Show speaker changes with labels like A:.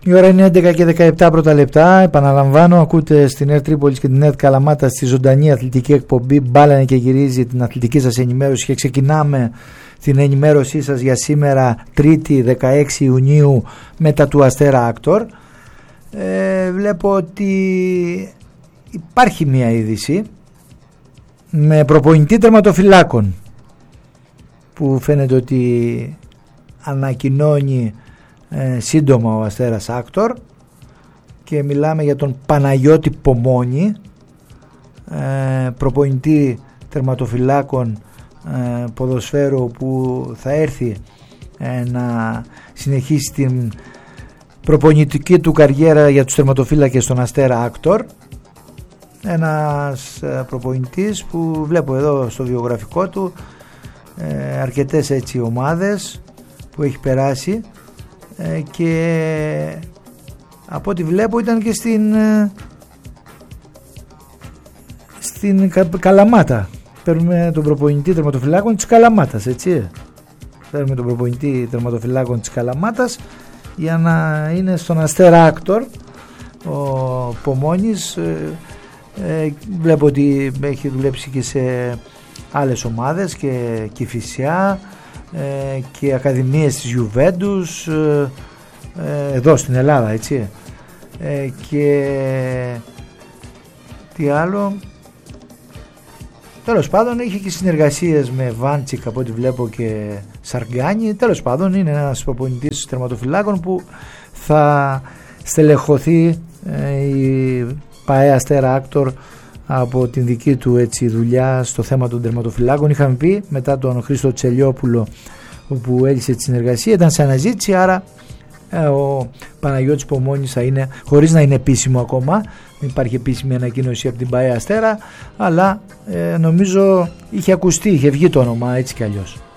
A: Η ώρα είναι 11 και 17 πρώτα λεπτά. Επαναλαμβάνω, ακούτε στην ΕΡΤ Τρίπολης και την ΕΡΤ Καλαμάτα στη ζωντανή αθλητική εκπομπή Μπάλανε και γυρίζει, την αθλητική σας ενημέρωση, και ξεκινάμε την ενημέρωσή σας για σήμερα, Τρίτη 16 Ιουνίου, μετά του Αστέρα Άκτορ. Βλέπω ότι υπάρχει μια είδηση με προπονητή τερματοφυλάκων που φαίνεται ότι ανακοινώνει σύντομα ο Αστέρας Άκτορ, και μιλάμε για τον Παναγιώτη Πομόνη, προπονητή τερματοφυλάκων ποδοσφαίρου, που θα έρθει να συνεχίσει την προπονητική του καριέρα για τους τερματοφύλακες στον Αστέρα Άκτορ. Ένας προπονητής που βλέπω εδώ στο βιογραφικό του αρκετές έτσι ομάδες που έχει περάσει, και από ό,τι βλέπω ήταν και στην Καλαμάτα. Παίρνουμε τον προπονητή τερματοφυλάκων της Καλαμάτας, έτσι. Παίρνουμε τον προπονητή τερματοφυλάκων της Καλαμάτας για να είναι στον Αστέρα Άκτορ ο Πομόνης. Βλέπω ότι έχει δουλέψει και σε άλλες ομάδες, και Κηφισιά και ακαδημίες της Γιουβέντους εδώ στην Ελλάδα, έτσι. Και τι άλλο, τέλος πάντων είχε και συνεργασίες με Βάντσικ από ό,τι βλέπω, και Σαργκάνη. Τέλος πάντων είναι ένας προπονητής τερματοφυλάκων που θα στελεχωθεί η ΠΑΕ Αστέρα Άκτορ από την δική του έτσι δουλειά στο θέμα των τερματοφυλάκων. Είχαμε πει μετά τον Χρήστο Τσελιόπουλο που έλυσε τη συνεργασία, ήταν σε αναζήτηση, άρα ο Παναγιώτης Πομόνης θα είναι, χωρίς να είναι επίσημο ακόμα, δεν υπάρχει επίσημη ανακοίνωση από την ΠΑΕ Αστέρα, αλλά νομίζω είχε ακουστεί, είχε βγει το όνομα έτσι κι αλλιώς.